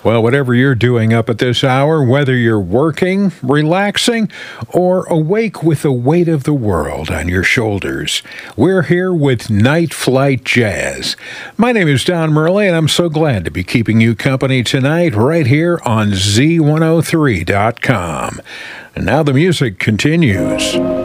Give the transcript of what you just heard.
Well, whatever you're doing up at this hour, whether you're working, relaxing, or awake with the weight of the world on your shoulders, we're here with Night Flight Jazz. My name is Don Murley, and I'm so glad to be keeping you company tonight right here on Z103.com. And now the music continues.